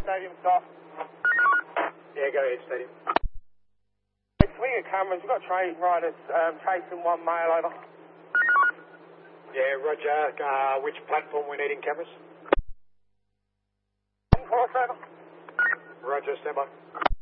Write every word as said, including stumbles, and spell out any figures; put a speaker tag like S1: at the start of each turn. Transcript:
S1: Stadium, stop.
S2: Yeah, go ahead, Stadium.
S1: Swing of cameras, we've got train riders um, chasing one male over.
S2: Yeah, roger. Uh, which platform we're needing cameras?
S1: Crossover.
S2: Roger, stand by.